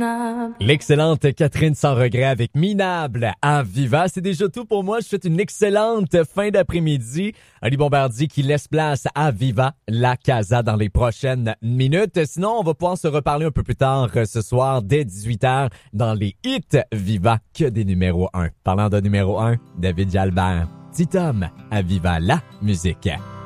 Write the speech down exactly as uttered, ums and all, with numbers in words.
L'excellente Catherine Sans Regret avec Minable à Viva. C'est déjà tout pour moi. Je souhaite une excellente fin d'après-midi. Ali Bombardier qui laisse place à Viva la Casa dans les prochaines minutes. Sinon, on va pouvoir se reparler un peu plus tard ce soir dès dix-huit heures dans les hits Viva que des numéros un. Parlant de numéro un, David Jalbert. Petit homme à Viva la musique.